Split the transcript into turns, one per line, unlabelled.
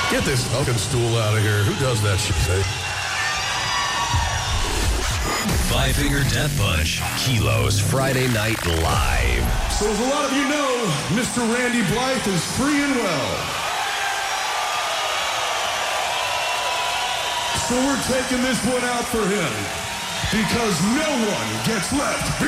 Get this fucking stool out of here. Who does that shit?
Five Finger Death Punch, Kilo's Friday Night Live.
So as a lot of you know, Mr. Randy Blythe is free and well. So we're taking this one out for him because no one gets left